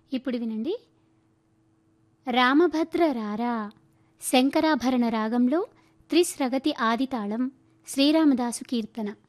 ఇప్పుడు వినండి. రామభద్ర రారా శంకరాభరణ రాగంలో త్రిస్రగతి ఆదితాళం శ్రీరామదాసు కీర్తన.